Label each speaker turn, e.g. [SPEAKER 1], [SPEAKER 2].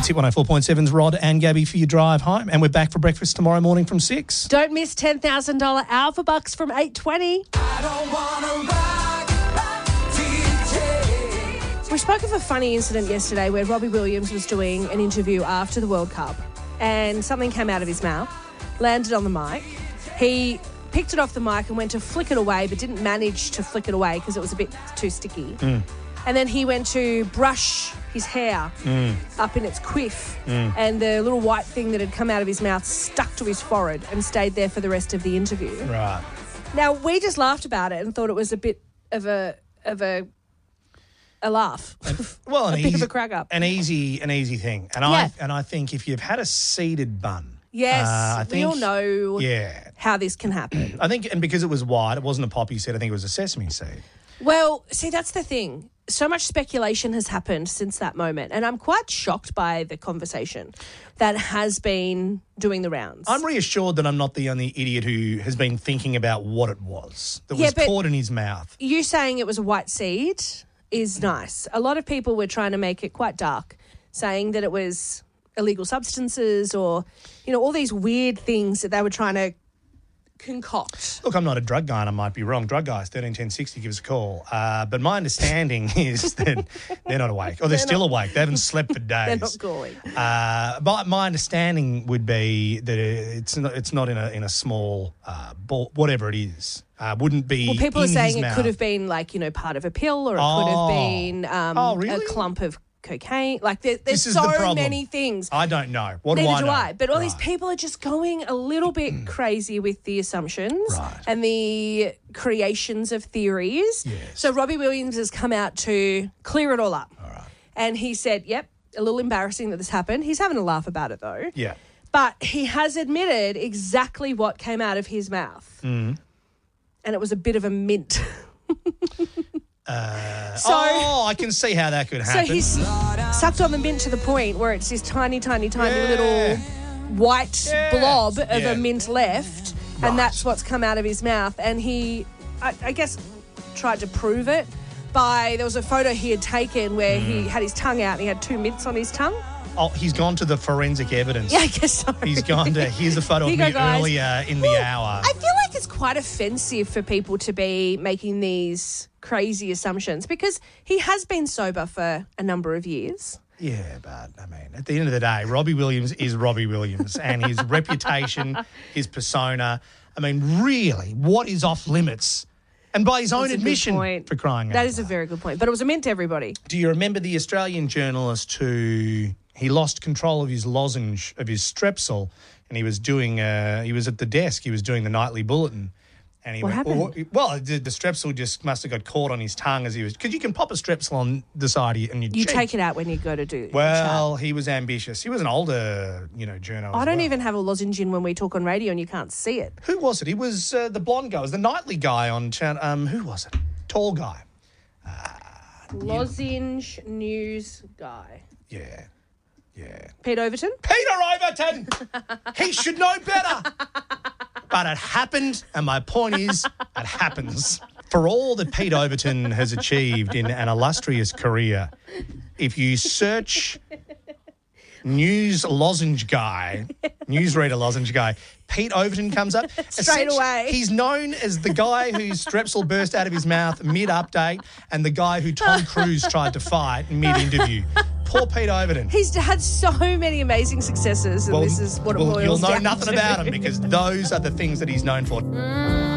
[SPEAKER 1] Hit 104.7's Rod and Gabby for your drive home. And we're back for breakfast tomorrow morning from 6.
[SPEAKER 2] Don't miss $10,000 Alpha Bucks from 8:20. We spoke of a funny incident yesterday where Robbie Williams was doing an interview after the World Cup and something came out of his mouth, landed on the mic. He picked it off the mic and went to flick it away but didn't manage to flick it away because it was a bit too sticky. And then he went to brush his hair up in its quiff and the little white thing that had come out of his mouth stuck to his forehead and stayed there for the rest of the interview.
[SPEAKER 1] Right.
[SPEAKER 2] Now, we just laughed about it and thought it was a bit of a laugh.
[SPEAKER 1] Well,
[SPEAKER 2] a bit of a crack up.
[SPEAKER 1] An easy thing. And I think if you've had a seeded bun.
[SPEAKER 2] Yes,
[SPEAKER 1] I think,
[SPEAKER 2] we all know how this can happen.
[SPEAKER 1] I think, and because it was white, it wasn't a poppy seed, I think it was a sesame seed.
[SPEAKER 2] Well, see, that's the thing. So much speculation has happened since that moment, and I'm quite shocked by the conversation that has been doing the rounds.
[SPEAKER 1] I'm reassured that I'm not the only idiot who has been thinking about what it was that was caught in his mouth.
[SPEAKER 2] You saying it was a white seed is nice. A lot of people were trying to make it quite dark, saying that it was illegal substances or, all these weird things that they were trying to concoct.
[SPEAKER 1] Look, I'm not a drug guy and I might be wrong. Drug guys, 131060, give us a call. But my understanding is that they're not awake, or they're still awake. They haven't slept for days.
[SPEAKER 2] They're not calling.
[SPEAKER 1] But my understanding would be that it's not in a small ball, whatever it is. Wouldn't be.
[SPEAKER 2] Well, people are saying
[SPEAKER 1] it
[SPEAKER 2] could have been part of a pill, or it could have been
[SPEAKER 1] really?
[SPEAKER 2] a clump of cocaine. Like there's so many things.
[SPEAKER 1] I don't know. What do I know?
[SPEAKER 2] Neither do I. But all these people are just going a little bit crazy with the assumptions and the creations of theories.
[SPEAKER 1] Yes.
[SPEAKER 2] So Robbie Williams has come out to clear it all up.
[SPEAKER 1] All right.
[SPEAKER 2] And he said, yep, a little embarrassing that this happened. He's having a laugh about it though.
[SPEAKER 1] Yeah.
[SPEAKER 2] But he has admitted exactly what came out of his mouth. And it was a bit of a mint.
[SPEAKER 1] I can see how that could happen.
[SPEAKER 2] So he's sucked on the mint to the point where it's this tiny little white blob of a mint left, and that's what's come out of his mouth. And he, I guess, tried to prove it by, there was a photo he had taken where he had his tongue out and he had 2 mints on his tongue.
[SPEAKER 1] Oh, he's gone to the forensic evidence.
[SPEAKER 2] Yeah, I guess so.
[SPEAKER 1] He's gone to, here's a photo of me earlier in the hour.
[SPEAKER 2] I feel like it's quite offensive for people to be making these crazy assumptions because he has been sober for a number of years.
[SPEAKER 1] Yeah, but, I mean, at the end of the day, Robbie Williams is Robbie Williams and his reputation, his persona. I mean, really, what is off limits? And by his own admission, for crying out loud.
[SPEAKER 2] That is a very good point. But it was a mint to everybody.
[SPEAKER 1] Do you remember the Australian journalist who... He lost control of his lozenge, of his Strepsil, and he was doing. He was at the desk. He was doing the nightly bulletin, and he
[SPEAKER 2] what happened?
[SPEAKER 1] The Strepsil just must have got caught on his tongue as he was, because you can pop a Strepsil on the side of and you
[SPEAKER 2] take it out when you go to do.
[SPEAKER 1] Well, he was ambitious. He was an older, journo.
[SPEAKER 2] I don't even have a lozenge in when we talk on radio, and you can't see it.
[SPEAKER 1] Who was it? He was the blonde guy. It was the nightly guy on channel. Who was it? Tall guy.
[SPEAKER 2] Lozenge news guy.
[SPEAKER 1] Yeah. Yeah.
[SPEAKER 2] Pete Overton?
[SPEAKER 1] Peter Overton! He should know better. But it happened, and my point is, it happens. For all that Pete Overton has achieved in an illustrious career, if you search newsreader lozenge guy, Pete Overton comes up.
[SPEAKER 2] Straight away.
[SPEAKER 1] He's known as the guy whose Strepsil burst out of his mouth mid-update and the guy who Tom Cruise tried to fight mid-interview. Poor Pete Overton.
[SPEAKER 2] He's had so many amazing successes, and this is what it boils
[SPEAKER 1] You'll know
[SPEAKER 2] down
[SPEAKER 1] nothing
[SPEAKER 2] to.
[SPEAKER 1] about him because those are the things that he's known for.